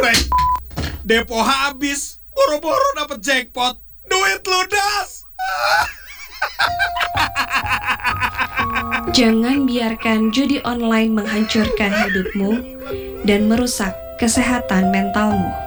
Depo habis, boro-boro dapet jackpot, duit ludas. Jangan biarkan judi online menghancurkan hidupmu dan merusak kesehatan mentalmu.